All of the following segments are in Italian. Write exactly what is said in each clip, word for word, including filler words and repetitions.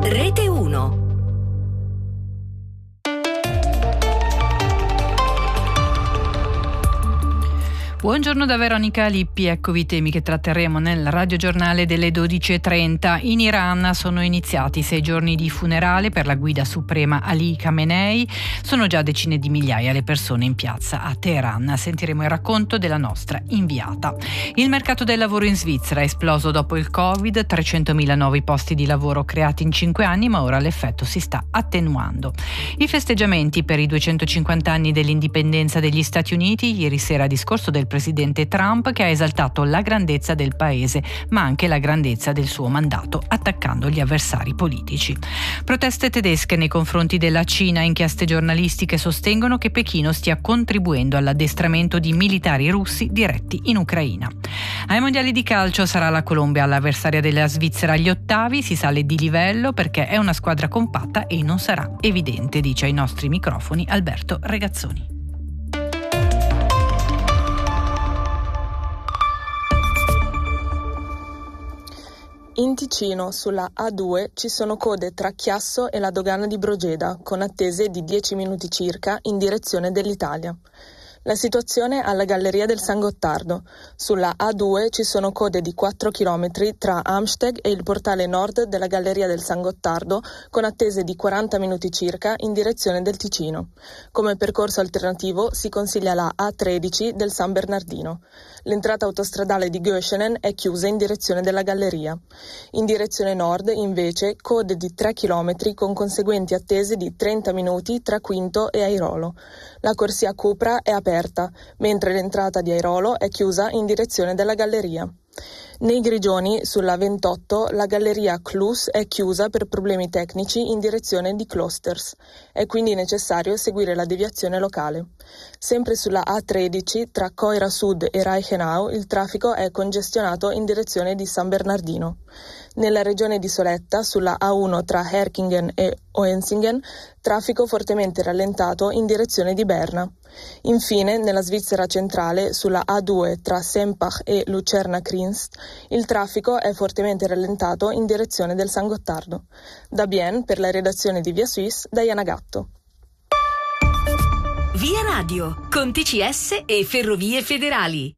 Rete uno. Buongiorno da Veronica Lippi, eccovi i temi che tratteremo nel radiogiornale delle dodici e trenta. In Iran sono iniziati sei giorni di funerale per la guida suprema Ali Khamenei. Sono già decine di migliaia le persone in piazza a Teheran. Sentiremo il racconto della nostra inviata. Il mercato del lavoro in Svizzera è esploso dopo il Covid, trecentomila nuovi posti di lavoro creati in cinque anni, ma ora l'effetto si sta attenuando. I festeggiamenti per i duecentocinquanta anni dell'indipendenza degli Stati Uniti, ieri sera a discorso del presidente Trump, che ha esaltato la grandezza del paese ma anche la grandezza del suo mandato, attaccando gli avversari politici. Proteste tedesche nei confronti della Cina. Inchieste giornalistiche sostengono che Pechino stia contribuendo all'addestramento di militari russi diretti in Ucraina. Ai mondiali di calcio sarà la Colombia l'avversaria della Svizzera agli ottavi. Si sale di livello perché è una squadra compatta e non sarà evidente, dice ai nostri microfoni Alberto Regazzoni. In Ticino, sulla A due, ci sono code tra Chiasso e la dogana di Brogeda, con attese di dieci minuti circa in direzione dell'Italia. La situazione alla Galleria del San Gottardo. Sulla A due ci sono code di quattro chilometri tra Amsteg e il portale nord della Galleria del San Gottardo, con attese di quaranta minuti circa in direzione del Ticino. Come percorso alternativo si consiglia la A tredici del San Bernardino. L'entrata autostradale di Göschenen è chiusa in direzione della Galleria. In direzione nord, invece, code di tre chilometri con conseguenti attese di trenta minuti tra Quinto e Airolo. La corsia Cupra è aperta, mentre l'entrata di Airolo è chiusa in direzione della Galleria. Nei Grigioni, sulla ventotto, la galleria Klus è chiusa per problemi tecnici in direzione di Klosters. È quindi necessario seguire la deviazione locale. Sempre sulla A tredici, tra Coira Sud e Reichenau, il traffico è congestionato in direzione di San Bernardino. Nella regione di Soletta, sulla A uno tra Herkingen e Oenzingen, traffico fortemente rallentato in direzione di Berna. Infine, nella Svizzera centrale, sulla A due tra Sempach e Lucerna-Krinst, il traffico è fortemente rallentato in direzione del San Gottardo. Da Bienne, per la redazione di Via Suisse, Diana Gatto. Via Radio, con T C S e Ferrovie Federali.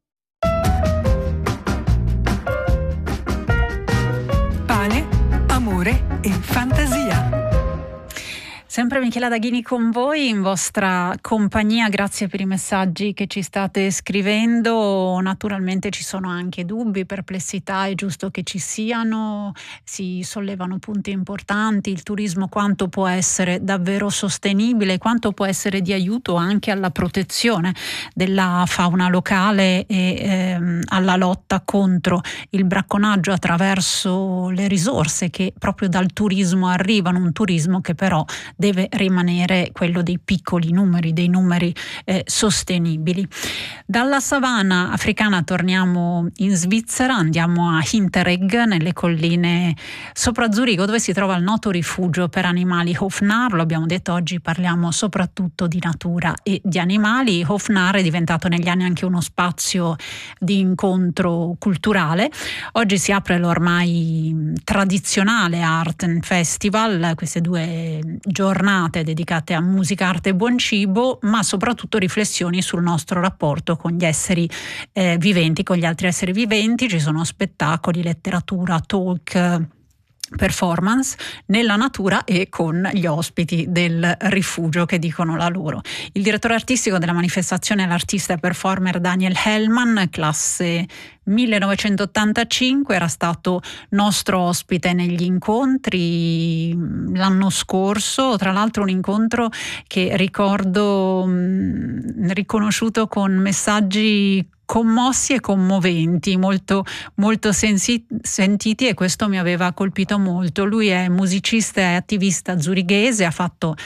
Pane, amore e fantasia. Sempre Michela Daghini con voi, in vostra compagnia. Grazie per i messaggi che ci state scrivendo. Naturalmente ci sono anche dubbi, perplessità, è giusto che ci siano, si sollevano punti importanti. Il turismo quanto può essere davvero sostenibile, quanto può essere di aiuto anche alla protezione della fauna locale e ehm, alla lotta contro il bracconaggio attraverso le risorse che proprio dal turismo arrivano, un turismo che però deve rimanere quello dei piccoli numeri, dei numeri eh, sostenibili. Dalla savana africana torniamo in Svizzera, andiamo a Hinterreg, nelle colline sopra Zurigo, dove si trova il noto rifugio per animali Hofnar. Lo abbiamo detto, oggi parliamo soprattutto di natura e di animali. Hofnar è diventato negli anni anche uno spazio di incontro culturale. Oggi si apre l'ormai tradizionale Art Festival, queste due giornate giornate dedicate a musica, arte e buon cibo, ma soprattutto riflessioni sul nostro rapporto con gli esseri eh, viventi, con gli altri esseri viventi. Ci sono spettacoli, letteratura, talk, performance nella natura e con gli ospiti del rifugio che dicono la loro. Il direttore artistico della manifestazione è l'artista e performer Daniel Hellman, classe millenovecentottantacinque, era stato nostro ospite negli incontri l'anno scorso, tra l'altro un incontro che ricordo mh, riconosciuto con messaggi commossi e commoventi, molto, molto sensi- sentiti, e questo mi aveva colpito molto. Lui è musicista e attivista zurighese, ha fatto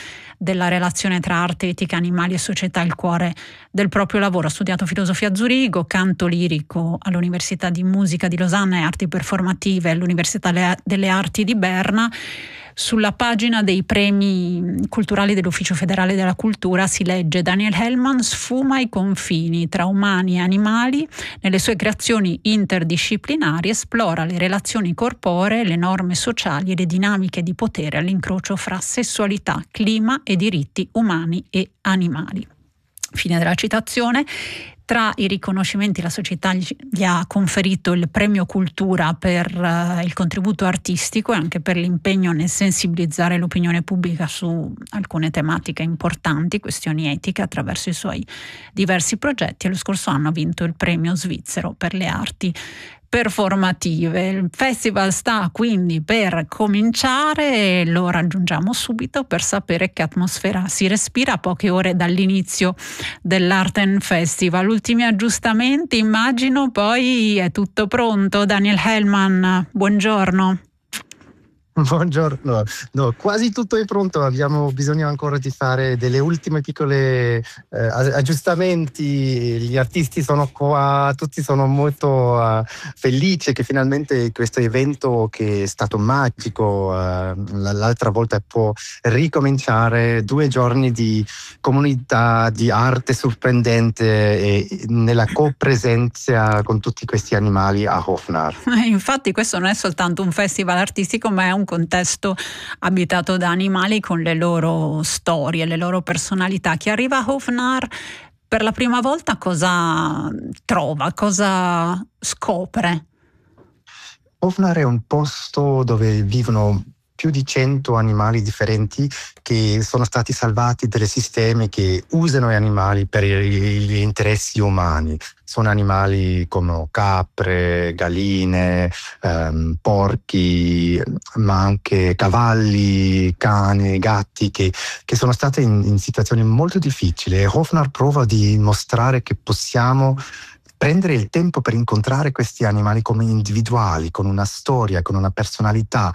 della relazione tra arte, etica, animali e società il cuore del proprio lavoro. Ha studiato filosofia a Zurigo, canto lirico all'Università di Musica di Losanna e arti performative all'Università delle Arti di Berna. Sulla pagina dei premi culturali dell'Ufficio Federale della Cultura si legge: Daniel Hellman sfuma i confini tra umani e animali, nelle sue creazioni interdisciplinari esplora le relazioni corporee, le norme sociali e le dinamiche di potere all'incrocio fra sessualità, clima e diritti umani e animali. Fine della citazione. Tra i riconoscimenti la società gli ha conferito il Premio Cultura per uh, il contributo artistico e anche per l'impegno nel sensibilizzare l'opinione pubblica su alcune tematiche importanti, questioni etiche, attraverso i suoi diversi progetti, e lo scorso anno ha vinto il Premio Svizzero per le arti performative. Il festival sta quindi per cominciare e lo raggiungiamo subito per sapere che atmosfera si respira a poche ore dall'inizio dell'Arten Festival. Ultimi aggiustamenti, immagino, poi è tutto pronto. Daniel Hellman, buongiorno. Buongiorno, no, quasi tutto è pronto, abbiamo bisogno ancora di fare delle ultime piccole eh, aggiustamenti, gli artisti sono qua, tutti sono molto uh, felici che finalmente questo evento che è stato magico uh, l'altra volta può ricominciare, due giorni di comunità, di arte sorprendente e nella copresenza con tutti questi animali a Hofnar. Infatti questo non è soltanto un festival artistico, ma è un contesto abitato da animali con le loro storie, le loro personalità. Chi arriva a Hofnar per la prima volta cosa trova, cosa scopre? Hofnar è un posto dove vivono più di cento animali differenti che sono stati salvati dai sistemi che usano gli animali per gli interessi umani. Sono animali come capre, galline, ehm, porchi, ma anche cavalli, cani, gatti che, che sono stati in, in situazioni molto difficili. E Hofnar prova di mostrare che possiamo prendere il tempo per incontrare questi animali come individuali, con una storia, con una personalità.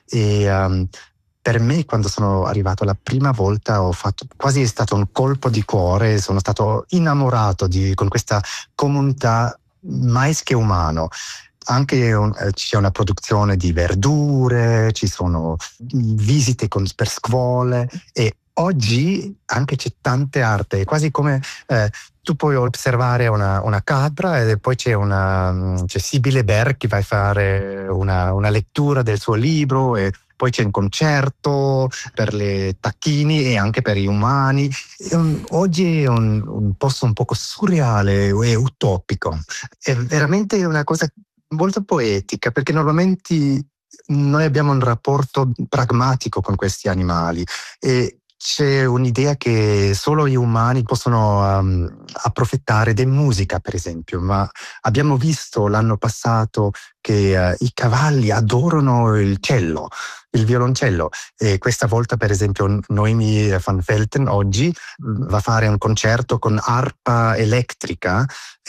E um, per me, quando sono arrivato la prima volta, ho fatto quasi è stato un colpo di cuore, sono stato innamorato di, con questa comunità mais che umano. Anche un, eh, c'è una produzione di verdure, ci sono visite con, per scuole e oggi anche c'è tante arte, è quasi come eh, tu puoi osservare una, una capra e poi c'è una c'è Sibille Berg che va a fare una, una lettura del suo libro e poi c'è un concerto per le tacchini e anche per gli umani. È un, oggi è un, un posto un poco surreale e utopico, è veramente una cosa molto poetica perché normalmente noi abbiamo un rapporto pragmatico con questi animali e c'è un'idea che solo gli umani possono um, approfittare di musica, per esempio, ma abbiamo visto l'anno passato che uh, i cavalli adorano il cello, il violoncello, e questa volta, per esempio, Noemi van Velten oggi va a fare un concerto con arpa elettrica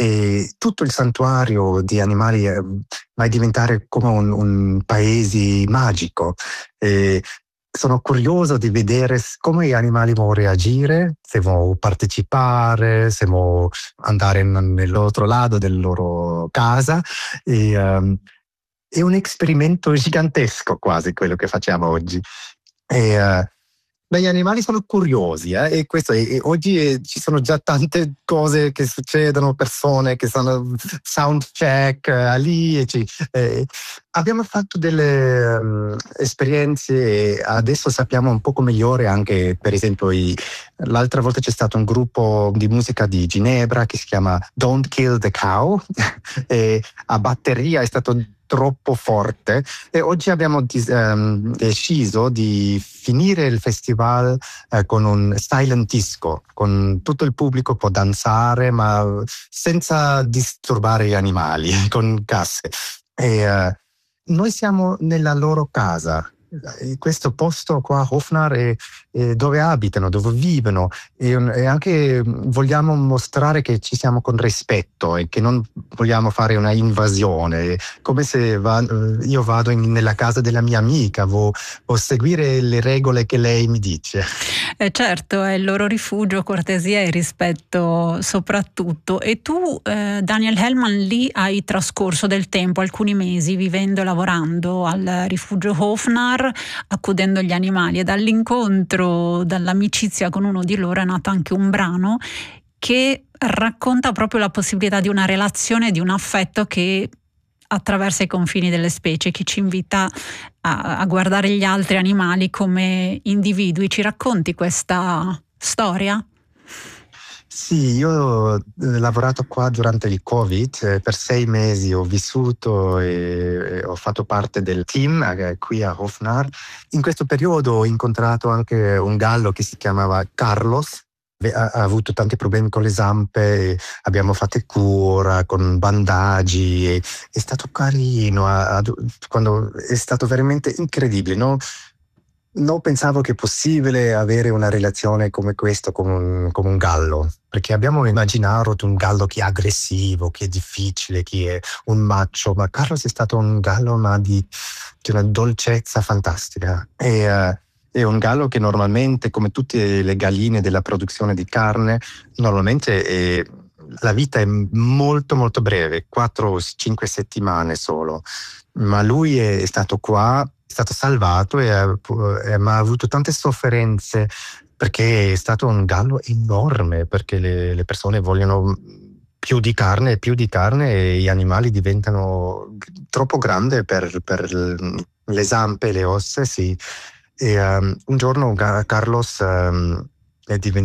e tutto il santuario di animali uh, va a diventare come un, un paese magico. E sono curioso di vedere come gli animali vont reagire, se vont partecipare, se vont andare nell'altro lato della loro casa. E, um, è un esperimento gigantesco quasi quello che facciamo oggi. E, uh, beh, gli animali sono curiosi eh? e, questo, e, e oggi eh, ci sono già tante cose che succedono, persone che sono sound check eh, lì e ci, eh, abbiamo fatto delle um, esperienze e adesso sappiamo un poco migliore anche, per esempio, i, l'altra volta c'è stato un gruppo di musica di Ginevra che si chiama Don't Kill the Cow e a batteria è stato troppo forte e oggi abbiamo dis- um, deciso di finire il festival uh, con un silent disco, con tutto il pubblico può danzare ma senza disturbare gli animali, con casse. E, uh, noi siamo nella loro casa questo posto qua, Hofnar, è, è dove abitano, dove vivono, e, e anche vogliamo mostrare che ci siamo con rispetto e che non vogliamo fare una invasione, come se va, io vado in, nella casa della mia amica, vo, vo seguire le regole che lei mi dice. Eh certo, è il loro rifugio, cortesia e rispetto soprattutto. E tu, eh, Daniel Hellman, lì hai trascorso del tempo, alcuni mesi, vivendo e lavorando al rifugio Hofnar, accudendo agli animali, e dall'incontro, dall'amicizia con uno di loro è nato anche un brano che racconta proprio la possibilità di una relazione, di un affetto che attraversa i confini delle specie, che ci invita a, a guardare gli altri animali come individui. Ci racconti questa storia? Sì, io ho lavorato qua durante il Covid, per sei mesi ho vissuto e ho fatto parte del team qui a Hofnar. In questo periodo ho incontrato anche un gallo che si chiamava Carlos, ha avuto tanti problemi con le zampe, abbiamo fatto cura con bandaggi, e è stato carino, a, a, quando è stato veramente incredibile, no? Non pensavo che è possibile avere una relazione come questa con un, con un gallo, perché abbiamo immaginato un gallo che è aggressivo, che è difficile, che è un macho, ma Carlos è stato un gallo ma di, di una dolcezza fantastica. E, uh, è un gallo che normalmente, come tutte le galline della produzione di carne, normalmente è, la vita è molto molto breve, quattro cinque settimane solo, ma lui è, è stato qua, è stato salvato e ha, e, ma ha avuto tante sofferenze perché è stato un gallo enorme, perché le, le persone vogliono più di carne, più di carne e gli animali diventano troppo grandi per, per le zampe, le ossa, sì. E um, un giorno Carlos um, è diventato